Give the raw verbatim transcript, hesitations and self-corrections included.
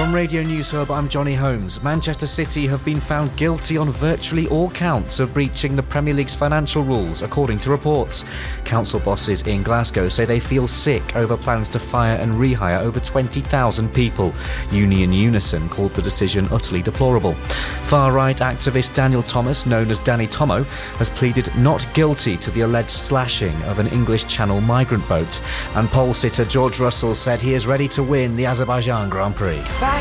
From Radio News Hub, I'm Johnny Holmes. Manchester City have been found guilty on virtually all counts of breaching the Premier League's financial rules, according to reports. Council bosses in Glasgow say they feel sick over plans to fire and rehire over twenty thousand people. Union Unison called the decision utterly deplorable. Far-right activist Daniel Thomas, known as Danny Tomo, has pleaded not guilty to the alleged slashing of an English Channel migrant boat. And pole sitter George Russell said he is ready to win the Azerbaijan Grand Prix.